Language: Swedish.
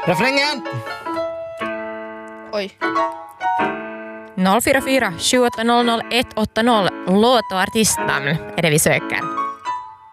Refrängen! Oj. 044 780 180. Låt och artistnamn är det vi söker.